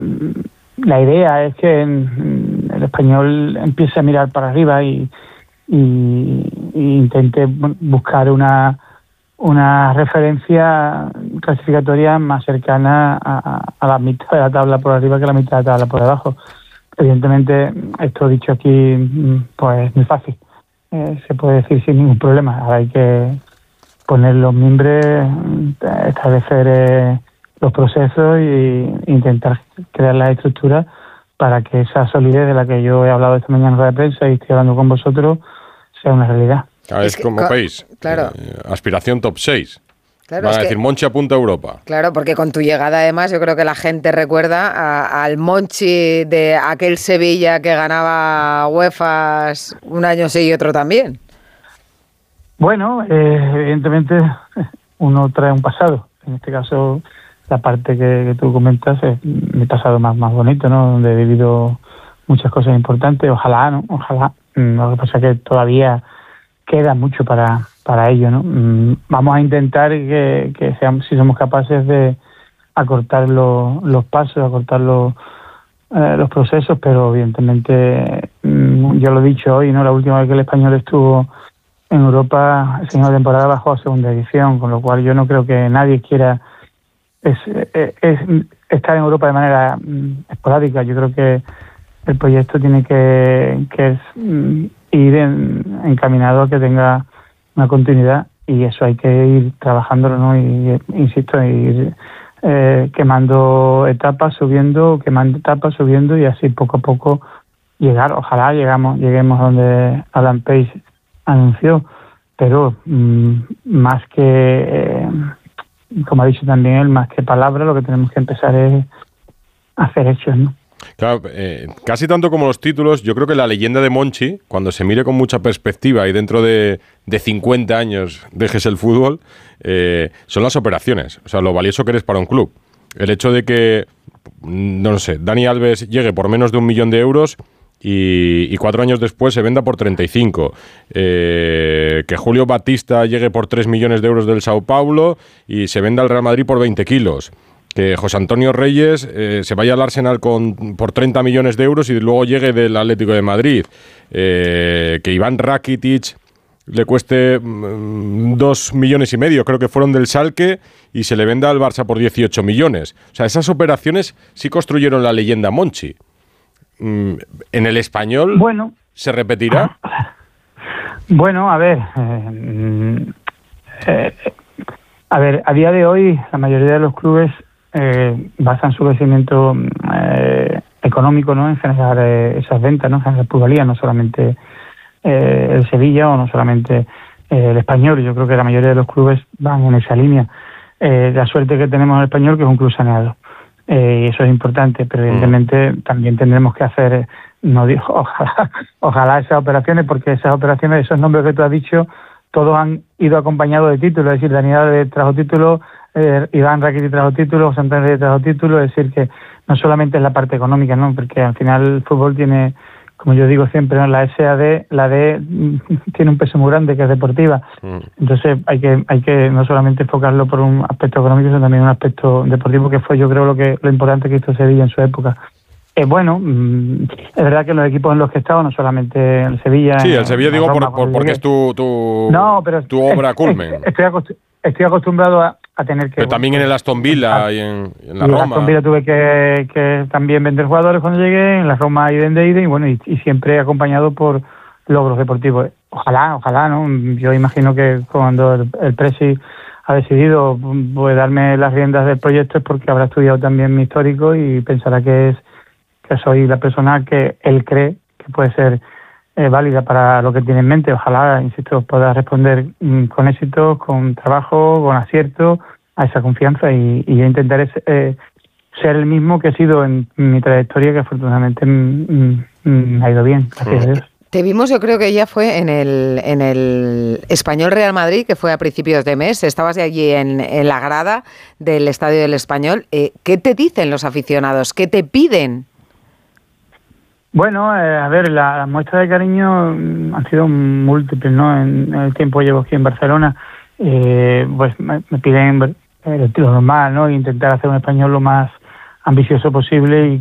la idea es que el Español empiece a mirar para arriba y intente buscar una referencia clasificatoria más cercana a la mitad de la tabla por arriba que la mitad de la tabla por debajo. Evidentemente, esto dicho aquí, pues es muy fácil. Se puede decir sin ningún problema. Ahora hay que poner los mimbres, establecer los procesos e intentar crear las estructuras para que esa solidez de la que yo he hablado esta mañana en rueda de prensa y estoy hablando con vosotros sea una realidad. Es como país. Claro. Aspiración top 6. Claro, van a decir, Monchi apunta a Europa. Claro, porque con tu llegada, además, yo creo que la gente recuerda al Monchi de aquel Sevilla que ganaba UEFAs un año sí y otro también. Bueno, evidentemente uno trae un pasado. En este caso, la parte que tú comentas es mi pasado más bonito, ¿no? Donde he vivido muchas cosas importantes. Ojalá, ¿no? Ojalá. Lo que pasa es que todavía queda mucho para ello, ¿no? Vamos a intentar que seamos, si somos capaces de acortar los pasos, acortar los procesos, pero evidentemente, yo lo he dicho hoy, ¿no? La última vez que el Español estuvo en Europa, esa segunda temporada bajó a segunda división, con lo cual yo no creo que nadie quiera estar en Europa de manera esporádica. Yo creo que el proyecto tiene que ir encaminado a que tenga una continuidad, y eso hay que ir trabajándolo, ¿no? Y insisto, ir quemando etapas, subiendo y así poco a poco llegar. Ojalá lleguemos donde Alan Pace anunció, pero más que, como ha dicho también él, más que palabras, lo que tenemos que empezar es hacer hechos, ¿no? Claro, casi tanto como los títulos, yo creo que la leyenda de Monchi, cuando se mire con mucha perspectiva y dentro de 50 años dejes el fútbol, son las operaciones, o sea, lo valioso que eres para un club. El hecho de que, no sé, Dani Alves llegue por menos de 1 millón de euros y 4 años después se venda por 35. Que Julio Batista llegue por 3 millones de euros del Sao Paulo y se venda al Real Madrid por 20 kilos. Que José Antonio Reyes se vaya al Arsenal por 30 millones de euros y luego llegue del Atlético de Madrid. Que Iván Rakitic le cueste 2 millones y medio, creo que fueron del Schalke, y se le venda al Barça por 18 millones. O sea, esas operaciones sí construyeron la leyenda Monchi. ¿En el Español se repetirá? Bueno, a ver, a día de hoy la mayoría de los clubes basan su crecimiento económico, ¿no? En generar esas ventas, ¿no? En generar plusvalía, no solamente el Sevilla o no solamente el Español. Yo creo que la mayoría de los clubes van en esa línea. La suerte que tenemos en el Español, que es un club saneado, y eso es importante, pero evidentemente también tendremos que hacer, ojalá esas operaciones, porque esas operaciones, esos nombres que tú has dicho, todos han ido acompañados de títulos. Es decir, Daniel trajo títulos, Iván Rakitic trajo títulos, José Antonio Reyes trajo títulos. Es decir, que no solamente es la parte económica, ¿no? Porque al final el fútbol tiene, como yo digo siempre, ¿no? La SAD, la D tiene un peso muy grande, que es deportiva. Entonces hay que no solamente enfocarlo por un aspecto económico, sino también un aspecto deportivo, que fue, yo creo, lo importante que hizo Sevilla en su época. Bueno, es verdad que los equipos en los que he estado, no solamente el Sevilla... Sí, el Sevilla digo Roma, porque es tu obra culmen. Estoy acostumbrado a tener que... Pero también en el Aston Villa y en la Roma. En el Aston Villa tuve que también vender jugadores cuando llegué, en la Roma iden, y bueno, y siempre acompañado por logros deportivos. Ojalá, ¿no? Yo imagino que cuando el Presi ha decidido pues, darme las riendas del proyecto es porque habrá estudiado también mi histórico y pensará que soy la persona que él cree que puede ser válida para lo que tiene en mente. Ojalá, insisto, pueda responder con éxito, con trabajo, con acierto a esa confianza, y yo intentaré ser el mismo que he sido en mi trayectoria, que afortunadamente me ha ido bien, gracias a Dios. Te vimos, yo creo que ya fue en el Español Real Madrid, que fue a principios de mes. Estabas allí en la grada del Estadio del Español. ¿Qué te dicen los aficionados? ¿Qué te piden? Bueno, a ver, las muestras de cariño han sido múltiples, ¿no? En el tiempo que llevo aquí en Barcelona, pues me piden lo normal, ¿no? Intentar hacer un español lo más ambicioso posible y